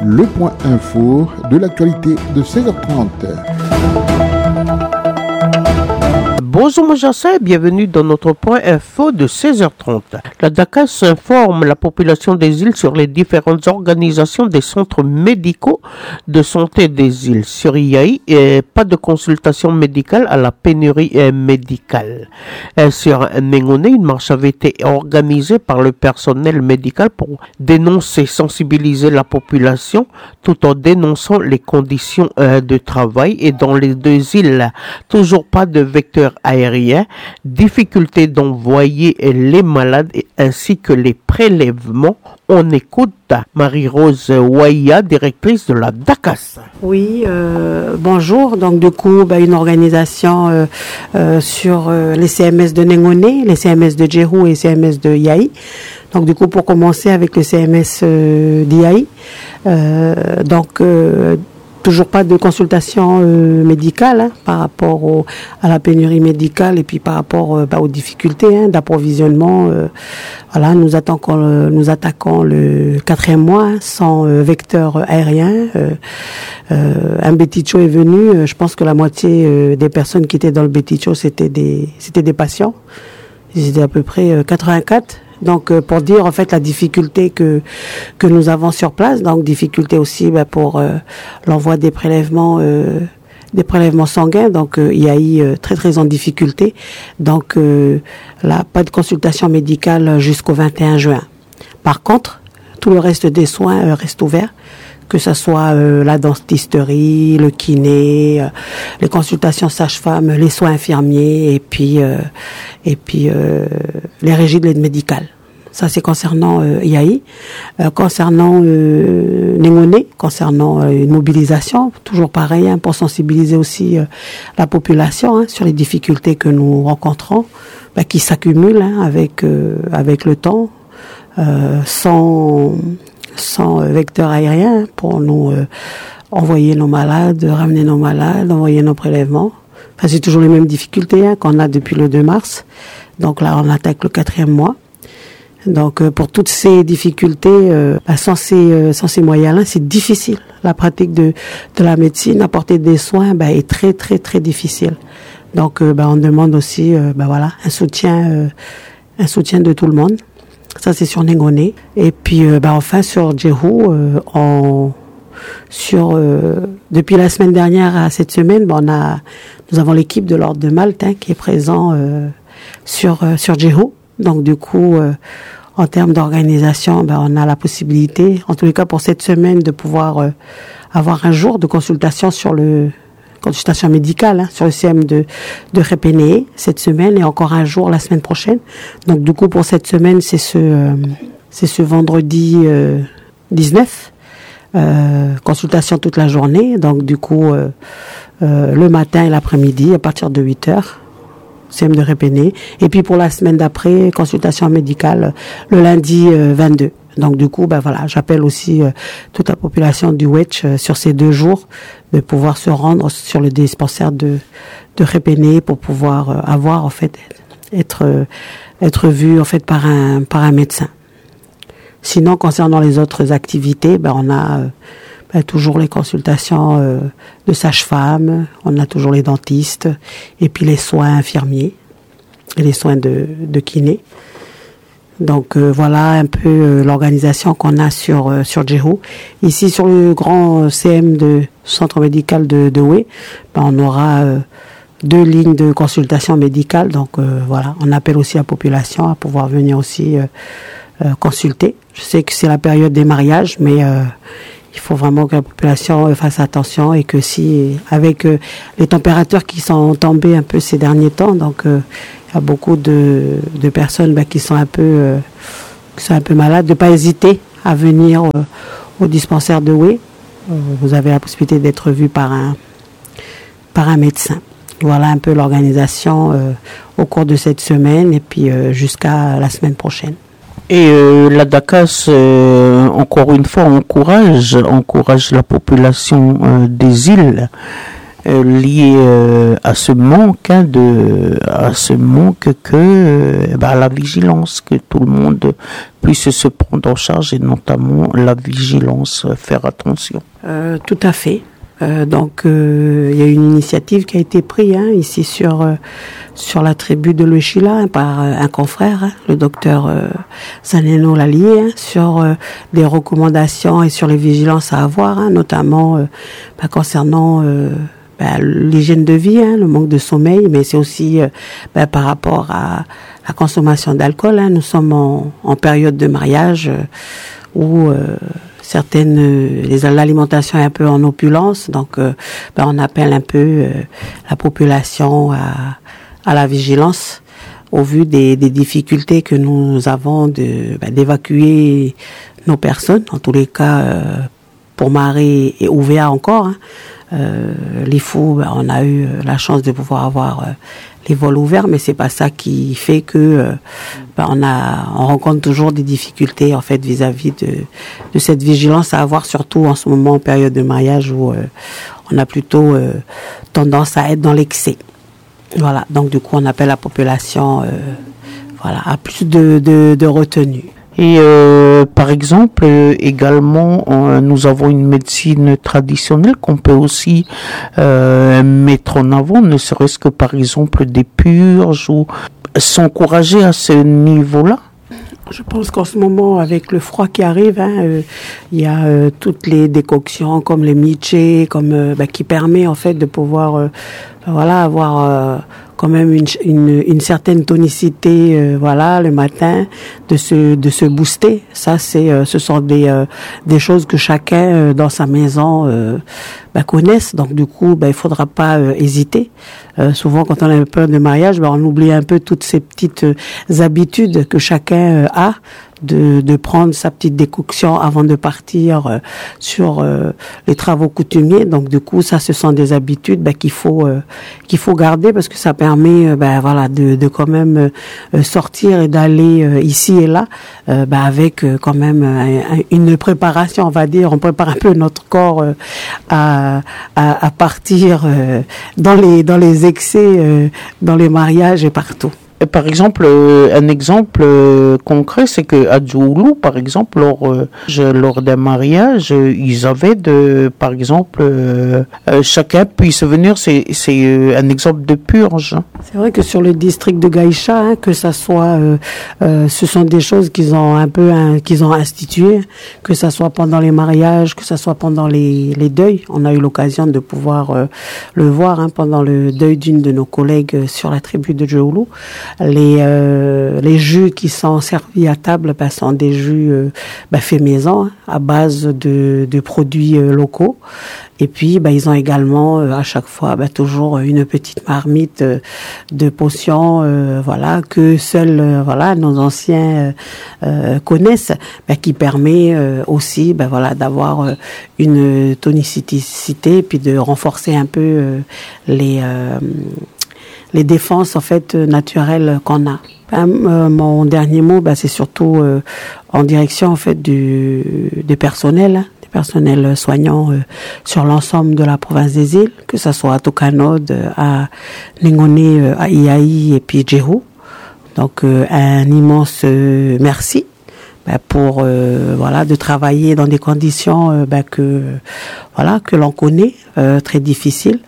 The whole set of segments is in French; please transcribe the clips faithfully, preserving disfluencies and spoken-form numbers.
le point info de l'actualité de seize heures trente. Bonjour, moi Jassin et bienvenue dans notre point info de seize heures trente. La DACAS informe la population des îles sur les différentes organisations des centres médicaux de santé des îles. Sur Yaï, et pas de consultation médicale à la pénurie médicale. Et sur Nengoné, une marche avait été organisée par le personnel médical pour dénoncer, sensibiliser la population tout en dénonçant les conditions de travail. Et dans les deux îles, toujours pas de vecteurs aérien, difficulté d'envoyer les malades ainsi que les prélèvements. On écoute Marie-Rose Ouaya, directrice de la DACAS. Oui, euh, bonjour. Donc du coup, bah, une organisation euh, euh, sur euh, les C M S de Nengoné, les C M S de Djehou et les C M S de Yaï. Donc du coup, pour commencer avec le C M S euh, d'Yaï, euh, donc euh, toujours pas de consultation euh, médicale hein, par rapport au, à la pénurie médicale et puis par rapport euh, bah, aux difficultés hein, d'approvisionnement. Euh, voilà, nous attaquons le, nous attaquons le quatrième mois hein, sans euh, vecteur aérien. Euh, euh, un Beticho est venu. Euh, je pense que la moitié euh, des personnes qui étaient dans le Beticho c'était des c'était des patients. Ils étaient à peu près euh, quatre-vingt-quatre. Donc euh, pour dire en fait la difficulté que que nous avons sur place, donc difficulté aussi bah, pour euh, l'envoi des prélèvements euh, des prélèvements sanguins, donc euh, il y a eu euh, très très en difficulté. Donc euh, là pas de consultation médicale jusqu'au vingt et un juin. Par contre, tout le reste des soins euh, reste ouvert, que ce soit euh, la dentisterie, le kiné, euh, les consultations sage-femme, les soins infirmiers et puis euh, et puis euh, les régies de l'aide médicale. Ça c'est concernant euh, Yaï. Euh, concernant euh, Nengoné, concernant euh, une mobilisation, toujours pareil hein, pour sensibiliser aussi euh, la population hein, sur les difficultés que nous rencontrons, bah, qui s'accumulent hein, avec euh, avec le temps, euh, sans sans vecteur aérien pour nous euh, envoyer nos malades, ramener nos malades, envoyer nos prélèvements. Enfin, c'est toujours les mêmes difficultés hein, qu'on a depuis le deux mars. Donc là, on attaque le quatrième mois. Donc euh, pour toutes ces difficultés, euh, bah, sans ces euh, sans ces moyens-là, c'est difficile. La pratique de de la médecine, apporter des soins, bah, est très très très difficile. Donc euh, bah, on demande aussi, euh, bah, voilà, un soutien, euh, un soutien de tout le monde. Ça c'est sur Nengoné. Et puis euh, bah, enfin sur Djehou, euh, on sur euh, depuis la semaine dernière à cette semaine, bah, on a nous avons l'équipe de l'Ordre de Malte hein, qui est présent euh, sur euh, sur Djehou. Donc du coup, euh, en termes d'organisation, ben, on a la possibilité, en tous les cas pour cette semaine, de pouvoir euh, avoir un jour de consultation sur le consultation médicale hein, sur le C M de de Répéné cette semaine et encore un jour la semaine prochaine. Donc du coup pour cette semaine, c'est ce euh, c'est ce vendredi euh, dix-neuf. Euh, consultation toute la journée. Donc du coup euh, euh, le matin et l'après-midi à partir de huit heures. C M de Répéné. Et puis pour la semaine d'après, consultation médicale le lundi euh, vingt-deux. Donc du coup, ben voilà, j'appelle aussi euh, toute la population du Wetch euh, sur ces deux jours de pouvoir se rendre sur le dispensaire de de Répéné pour pouvoir euh, avoir en fait être euh, être vu en fait par un par un médecin. Sinon, concernant les autres activités, ben on a euh, ben, toujours les consultations euh, de sage-femme, on a toujours les dentistes, et puis les soins infirmiers, et les soins de, de kiné. Donc euh, voilà un peu euh, l'organisation qu'on a sur euh, sur Djehou. Ici sur le grand C M de centre médical de de Oué, ben, on aura euh, deux lignes de consultation médicale. Donc euh, voilà, on appelle aussi la population à pouvoir venir aussi euh, euh, consulter. Je sais que c'est la période des mariages, mais euh, il faut vraiment que la population fasse attention et que si, avec euh, les températures qui sont tombées un peu ces derniers temps, donc euh, il y a beaucoup de, de personnes bah, qui sont un peu, euh, qui sont un peu malades, de pas hésiter à venir euh, au dispensaire de Oué. Euh, vous avez la possibilité d'être vu par un, par un médecin. Voilà un peu l'organisation euh, au cours de cette semaine et puis euh, jusqu'à la semaine prochaine. Et euh, la DACAS, euh, encore une fois, encourage, encourage la population euh, des îles euh, lié euh, à ce manque, hein, de, à ce manque que euh, bah, la vigilance, que tout le monde puisse se prendre en charge et notamment la vigilance, euh, faire attention. Euh, tout à fait. Euh, donc euh, il y a une initiative qui a été prise hein, ici sur euh, sur la tribu de Louéchila hein, par euh, un confrère, hein, le docteur euh, Zaneno Lallié, hein, sur euh, des recommandations et sur les vigilances à avoir, hein, notamment euh, bah, concernant euh, bah, l'hygiène de vie, hein, le manque de sommeil, mais c'est aussi euh, bah, par rapport à la consommation d'alcool. Hein. Nous sommes en, en période de mariage euh, où euh, certaines, euh, les, l'alimentation est un peu en opulence, donc euh, ben on appelle un peu euh, la population à, à la vigilance au vu des, des difficultés que nous avons de, ben, d'évacuer nos personnes. En tous les cas, euh, pour Marie et O V A encore, hein, euh, l'I F O, ben, on a eu la chance de pouvoir avoir euh, les vols ouverts, mais c'est pas ça qui fait que euh, ben on a, on rencontre toujours des difficultés en fait vis-à-vis de, de cette vigilance à avoir, surtout en ce moment en période de mariage où euh, on a plutôt euh, tendance à être dans l'excès. Voilà, donc du coup on appelle la population, euh, voilà, à plus de, de, de retenue. Et euh, par exemple, euh, également, euh, nous avons une médecine traditionnelle qu'on peut aussi euh, mettre en avant, ne serait-ce que par exemple des purges ou s'encourager à ce niveau-là. Je pense qu'en ce moment, avec le froid qui arrive, hein, euh, il y a euh, toutes les décoctions comme les michés, comme euh, bah, qui permet en fait de pouvoir, euh, voilà, avoir euh, quand même une, une, une certaine tonicité, euh, voilà, le matin, de se de se booster. Ça, c'est, euh, ce sont des euh, des choses que chacun euh, dans sa maison euh, bah, connaisse. Donc du coup, bah, il faudra pas euh, hésiter. Euh, souvent, quand on a peur de mariage, bah, on oublie un peu toutes ces petites euh, habitudes que chacun euh, a. De, de prendre sa petite décoction avant de partir euh, sur euh, les travaux coutumiers. Donc du coup, ça, ce sont des habitudes bah, qu'il faut euh, qu'il faut garder parce que ça permet, euh, bah, voilà, de, de quand même euh, sortir et d'aller euh, ici et là, euh, bah, avec euh, quand même euh, une préparation, on va dire. On prépare un peu notre corps euh, à, à à partir euh, dans les dans les excès, euh, dans les mariages et partout. Par exemple, euh, un exemple euh, concret, c'est que à Djoulou, par exemple, lors, euh, lors d'un mariage, euh, ils avaient de, par exemple, euh, euh, chacun puisse venir, c'est, c'est euh, un exemple de purge. C'est vrai que sur le district de Gaïcha, hein, que ça soit, euh, euh, ce sont des choses qu'ils ont un peu, hein, qu'ils ont instituées, que ça soit pendant les mariages, que ça soit pendant les, les deuils. On a eu l'occasion de pouvoir euh, le voir hein, pendant le deuil d'une de nos collègues sur la tribu de Djoulou. Les euh, les jus qui sont servis à table bah, sont des jus euh, bah, faits maison hein, à base de de produits euh, locaux. Et puis bah, ils ont également euh, à chaque fois bah, toujours une petite marmite euh, de potions euh, voilà que seuls euh, voilà nos anciens euh, connaissent, bah, qui permet euh, aussi bah, voilà d'avoir euh, une tonicité et puis de renforcer un peu euh, les euh, les défenses en fait naturelles qu'on a. Ben, euh, mon dernier mot, ben, c'est surtout euh, en direction en fait du, du personnel, hein, du personnel soignant euh, sur l'ensemble de la province des îles, que ça soit à Tokanod, à Nengone, euh, à Iai et puis Djérou. Donc euh, un immense euh, merci. Ben, pour euh, voilà de travailler dans des conditions euh, ben, que voilà que l'on connaît euh, très difficiles,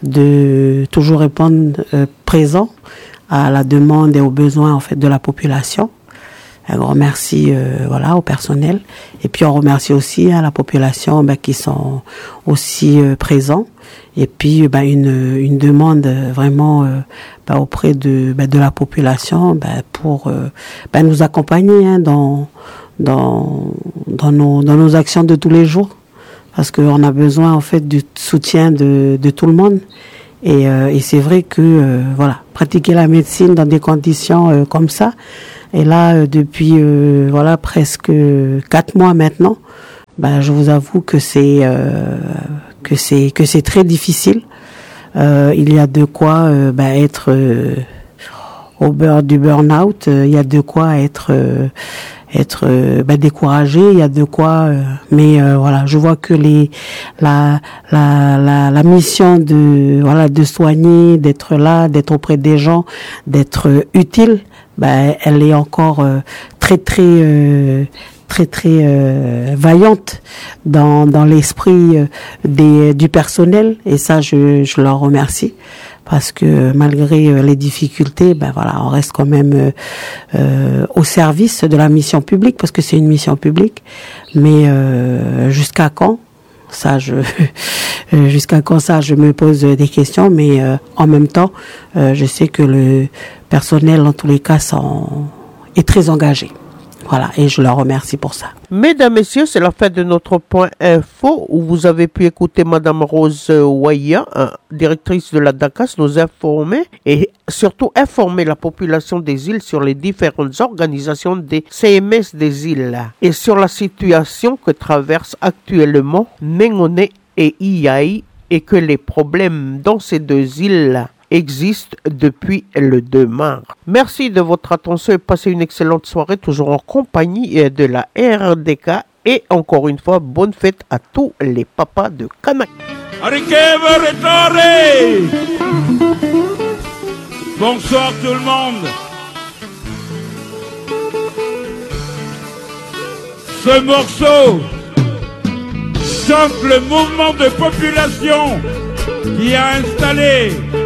de toujours répondre euh, présent à la demande et aux besoins en fait de la population. Un grand merci euh, voilà au personnel et puis on remercie aussi hein, la population ben, qui sont aussi euh, présents et puis ben, une une demande vraiment euh, ben, auprès de ben, de la population ben, pour euh, ben, nous accompagner hein, dans dans dans nos dans nos actions de tous les jours parce qu'on a besoin en fait du soutien de de tout le monde. Et, euh, et c'est vrai que euh, voilà, pratiquer la médecine dans des conditions euh, comme ça, et là euh, depuis euh, voilà presque quatre mois maintenant, ben je vous avoue que c'est euh, que c'est que c'est très difficile. Euh, il y a de quoi euh, ben, être euh, au bord du burn-out. Euh, il y a de quoi être euh, être euh, bah, découragé. Il y a de quoi, euh, mais euh, voilà, je vois que les la la la, la mission de voilà de soigner, d'être là, d'être auprès des gens, d'être euh, utile, bah, elle est encore euh, très très euh, très très euh, vaillante dans dans l'esprit euh, des du personnel, et ça je je leur remercie. Parce que malgré les difficultés, ben voilà, on reste quand même euh, euh, au service de la mission publique, parce que c'est une mission publique. Mais euh, jusqu'à quand? Ça, je jusqu'à quand ça, je me pose des questions. Mais euh, en même temps, euh, je sais que le personnel, en tous les cas, sont, est très engagé. Voilà, et je leur remercie pour ça. Mesdames, Messieurs, c'est la fin de notre point info où vous avez pu écouter Madame Rose Ouaya, directrice de la D A C A S, nous informer et surtout informer la population des îles sur les différentes organisations des C M S des îles et sur la situation que traversent actuellement Nengoné et Iai, et que les problèmes dans ces deux îles existe depuis le deux mars. Merci de votre attention et passez une excellente soirée, toujours en compagnie de la R D K. Et encore une fois, bonne fête à tous les papas de Kanak. Bonsoir tout le monde. Ce morceau chante le mouvement de population qui a installé